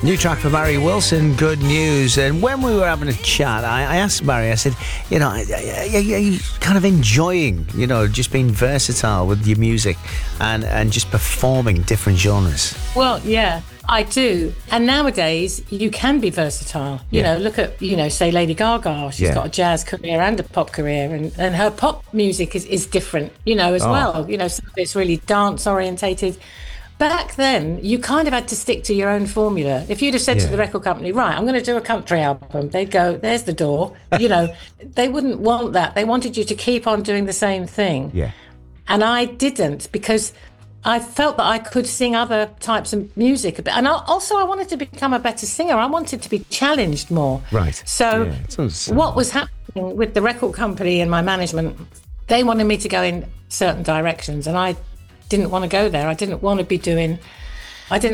New track for Barry Wilson, Good News. And when we were having a chat, I asked Barry, I said, you know, are you kind of enjoying, you know, just being versatile with your music and just performing different genres? Well, yeah, I do. And nowadays, you can be versatile. You know, look at, you know, say Lady Gaga. She's got a jazz career and a pop career. And her pop music is different, you know, as well. You know, some of it's really dance orientated. Back then, you kind of had to stick to your own formula. If you'd have said to the record company, right, I'm going to do a country album, they'd go, there's the door. You know, they wouldn't want that. They wanted you to keep on doing the same thing. Yeah. And I didn't, because I felt that I could sing other types of music a bit. And also I wanted to become a better singer. I wanted to be challenged more. Right. So what was happening with the record company and my management, they wanted me to go in certain directions, and I didn't want to go there. I didn't want to